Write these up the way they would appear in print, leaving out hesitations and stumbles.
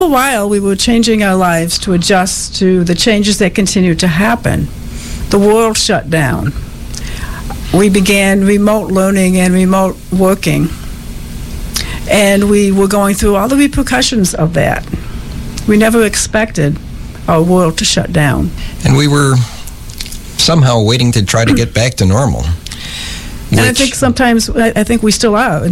For a while, we were changing our lives to adjust to the changes that continued to happen. The world shut down. We began remote learning and remote working. And we were going through all the repercussions of that. We never expected our world to shut down. And we were somehow waiting to try to get back to normal. And I think sometimes, I think we still are.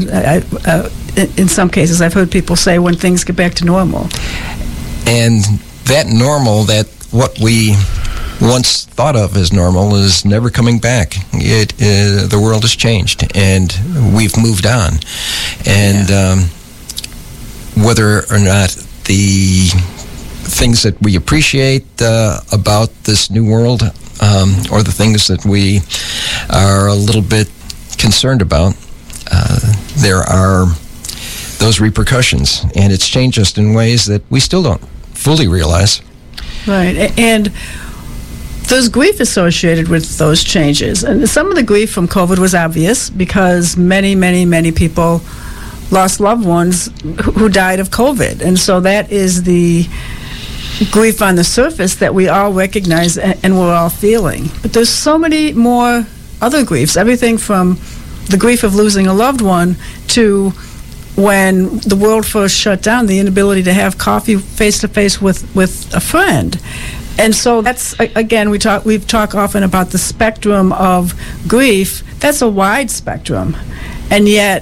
In some cases, I've heard people say when things get back to normal. And that normal, that what we once thought of as normal, is never coming back. The world has changed, and we've moved on. And whether or not the things that we appreciate about this new world, or the things that we are a little bit concerned about, there are those repercussions, and it's changed us in ways that we still don't fully realize. Right, and there's grief associated with those changes, and some of the grief from COVID was obvious because many people lost loved ones who died of COVID, and so that is the grief on the surface that we all recognize and we're all feeling. But there's so many more other griefs, everything from the grief of losing a loved one to when the world first shut down, the inability to have coffee face-to-face with a friend. And so that's, again, we've talked often about the spectrum of grief. That's a wide spectrum. And yet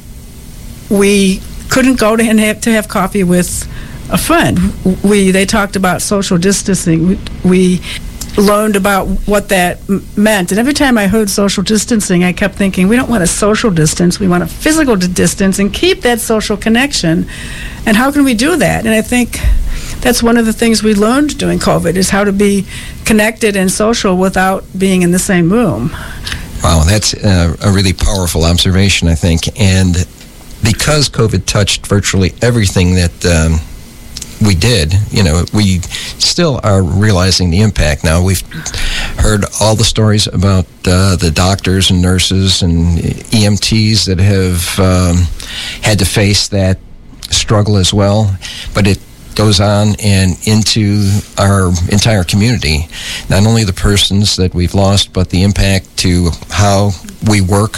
we couldn't go to have coffee with a friend. They talked about social distancing. We learned about what that meant. And every time I heard social distancing, I kept thinking, we don't want a social distance. We want a physical distance and keep that social connection. And how can we do that? And I think that's one of the things we learned during COVID, is how to be connected and social without being in the same room. Wow, that's a really powerful observation, I think. And because COVID touched virtually everything that we did, we still are realizing the impact now. We've heard all the stories about the doctors and nurses and EMTs that have had to face that struggle as well, but it goes on and into our entire community. Not only the persons that we've lost, but the impact to how we work.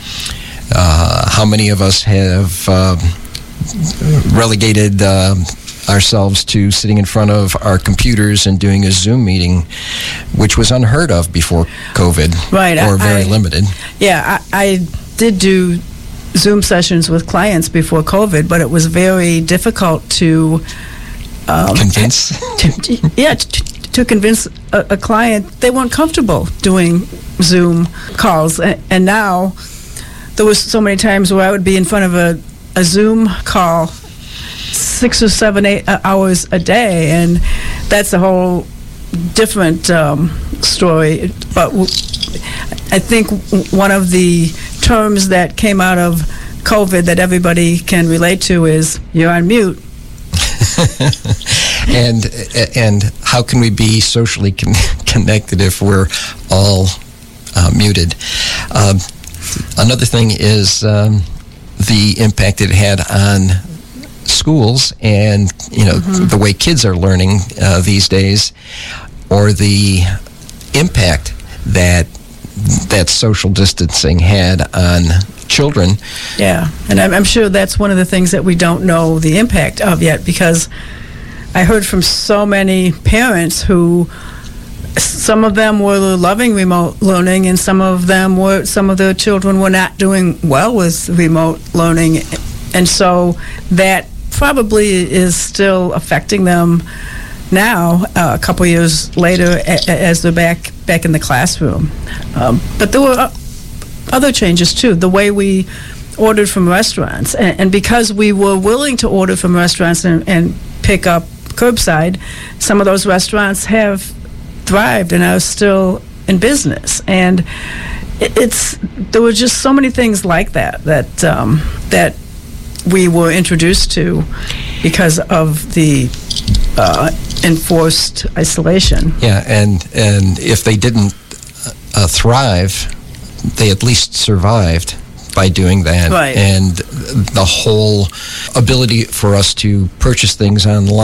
How many of us have relegated ourselves to sitting in front of our computers and doing a Zoom meeting, which was unheard of before COVID, right? Or very limited. Yeah, I did do Zoom sessions with clients before COVID, but it was very difficult to convince. To convince a client. They weren't comfortable doing Zoom calls, and now there was so many times where I would be in front of a Zoom call 6 or 7, 8 hours a day, and that's a whole different story. But I think one of the terms that came out of COVID that everybody can relate to is you're on mute. and how can we be socially connected if we're all muted? Another thing is the impact it had on schools and the way kids are learning these days, or the impact that social distancing had on children. Yeah, and I'm sure that's one of the things that we don't know the impact of yet, because I heard from so many parents who, some of them were loving remote learning, and some of their children were not doing well with remote learning, and so that probably is still affecting them now, a couple years later, as they're back in the classroom. But there were other changes too. The way we ordered from restaurants, and because we were willing to order from restaurants and pick up curbside, some of those restaurants have thrived and are still in business. And there were just so many things like that we were introduced to because of the enforced isolation. Yeah, and if they didn't thrive, they at least survived by doing that. Right. And the whole ability for us to purchase things online